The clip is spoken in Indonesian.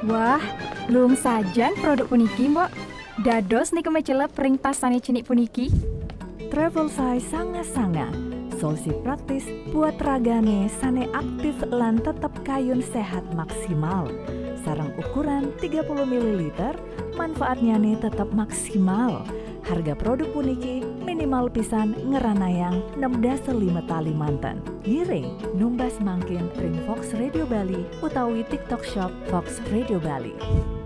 Wah, lung sajan produk puniki, Mbok. Dados niku mecelep ring pasane cinik puniki. Travel size sanga-sanga. Solusi praktis buat ragane sane aktif lan tetap kayun sehat maksimal. Sarang ukuran 30 ml, manfaatnya nih tetap maksimal. Harga produk puniki minimal pisan ngeranayang 6,5 tali manten. Giring numbas mangkin ring Fox Radio Bali utawi TikTok Shop Fox Radio Bali.